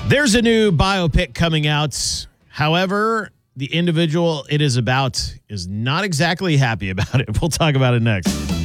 There's a new biopic coming out. However, the individual it is about is not exactly happy about it. We'll talk about it next.